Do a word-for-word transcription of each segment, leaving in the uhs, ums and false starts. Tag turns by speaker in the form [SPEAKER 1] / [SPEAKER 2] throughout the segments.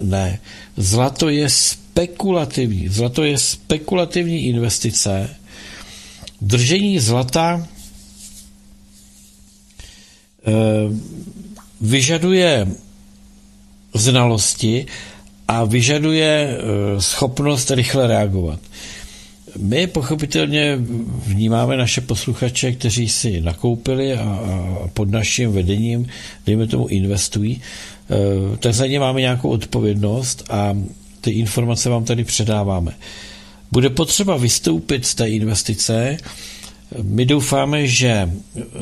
[SPEAKER 1] Ne. Zlato je spekulativní. Zlato je spekulativní investice. Držení zlata e, vyžaduje znalosti a vyžaduje e, schopnost rychle reagovat. My pochopitelně vnímáme naše posluchače, kteří si nakoupili a, a pod naším vedením, dejme tomu, investují, e, tak za ně máme nějakou odpovědnost a ty informace vám tady předáváme. Bude potřeba vystoupit z té investice. My doufáme, že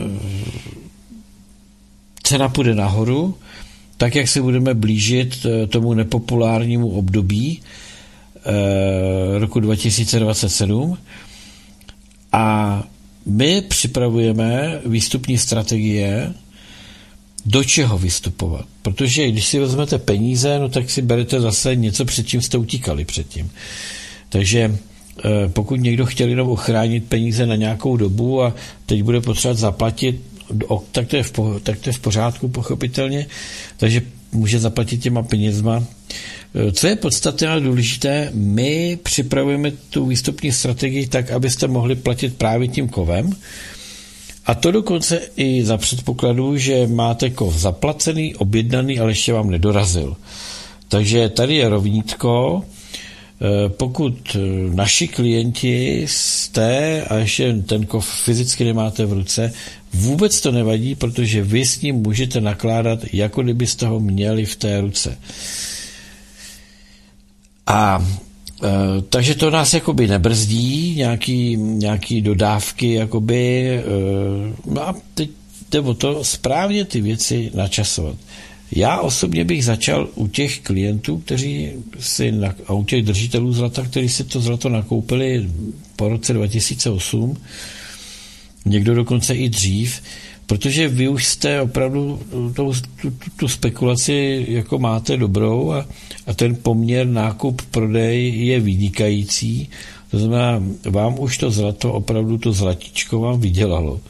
[SPEAKER 1] cena půjde nahoru, tak jak se budeme blížit tomu nepopulárnímu období roku dva tisíce dvacet sedm. A my připravujeme výstupní strategie, do čeho vystupovat. Protože když si vezmete peníze, no tak si berete zase něco, před čím jste utíkali předtím. Takže pokud někdo chtěl jenom ochránit peníze na nějakou dobu a teď bude potřebovat zaplatit, tak to je v, tak to je v pořádku, pochopitelně, takže může zaplatit těma penězma. Co je podstatné a důležité, my připravujeme tu výstupní strategii tak, abyste mohli platit právě tím kovem, a to dokonce i za předpokladu, že máte kov zaplacený, objednaný, ale ještě vám nedorazil. Takže tady je rovnítko. Pokud naši klienti jste a ještě ten kov fyzicky nemáte v ruce, vůbec to nevadí, protože vy s ním můžete nakládat, jako kdybyste ho měli v té ruce. A e, takže to nás jakoby nebrzdí, nějaký, nějaký dodávky, jakoby, e, no a teď jde o to správně ty věci načasovat. Já osobně bych začal u těch klientů, kteří si, a u těch držitelů zlata, kteří si to zlato nakoupili po roce dva tisíce osm, někdo dokonce i dřív, protože vy už jste opravdu tu, tu, tu spekulaci jako máte dobrou a, a ten poměr nákup-prodej je vynikající. To znamená, vám už to zlato, opravdu to zlatíčko vám vydělalo.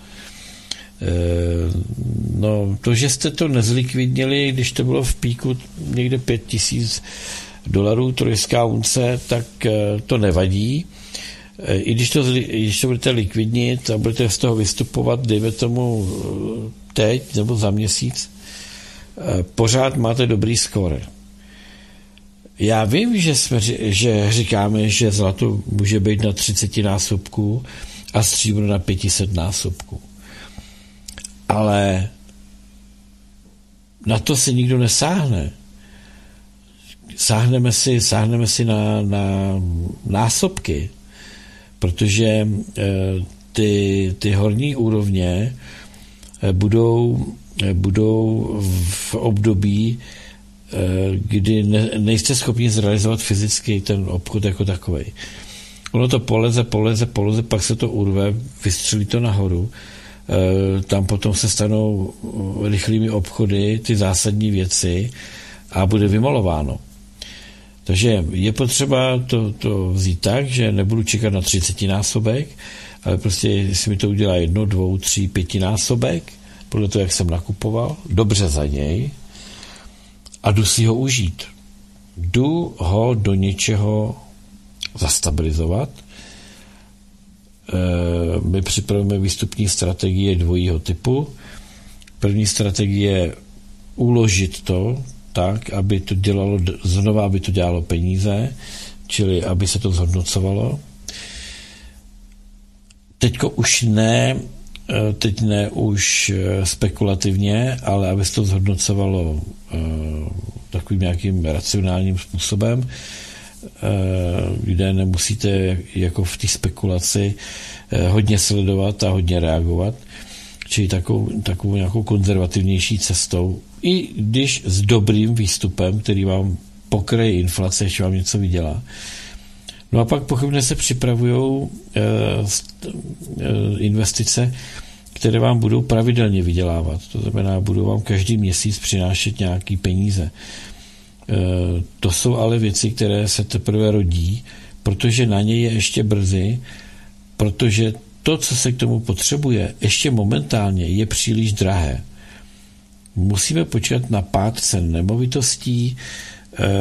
[SPEAKER 1] No, to, že jste to nezlikvidnili, když to bylo v píku někde pět tisíc dolarů trojská unce, tak to nevadí. I když to, když to budete likvidnit a budete z toho vystupovat, dejme tomu teď nebo za měsíc, pořád máte dobrý skóre. Já vím, že, jsme, že říkáme, že zlato může být na třicetinásobku a stříbro na pětisetnásobku. Ale na to si nikdo nesáhne. Sáhneme si, sáhneme si na, na násobky, protože e, ty, ty horní úrovně e, budou, e, budou v období, e, kdy ne, nejste schopni zrealizovat fyzicky ten obchod jako takovej. Ono to poleze, poleze, poleze, pak se to urve, vystřelí to nahoru. Tam potom se stanou rychlými obchody ty zásadní věci a bude vymalováno. Takže je potřeba to, to vzít tak, že nebudu čekat na třicetinásobek, ale prostě jestli mi to udělá jedno, dvou, tří, pětinásobek, podle toho, jak jsem nakupoval, dobře za něj a jdu si ho užít. Jdu ho do něčeho zastabilizovat. My připravujeme výstupní strategie dvojího typu. První strategie je uložit to tak, aby to dělalo, znova aby to dělalo peníze, čili aby se to zhodnocovalo. Teďko už ne, teď ne už spekulativně, ale aby se to zhodnocovalo takovým nějakým racionálním způsobem, kde nemusíte jako v té spekulaci hodně sledovat a hodně reagovat, čili takovou, takovou nějakou konzervativnější cestou, i když s dobrým výstupem, který vám pokryje inflace, ještě vám něco vydělá. No a pak pochopně se připravují investice, které vám budou pravidelně vydělávat. To znamená, budou vám každý měsíc přinášet nějaký peníze. To jsou ale věci, které se teprve rodí, protože na ně je ještě brzy, protože to, co se k tomu potřebuje, ještě momentálně je příliš drahé. Musíme počkat na pád cen nemovitostí,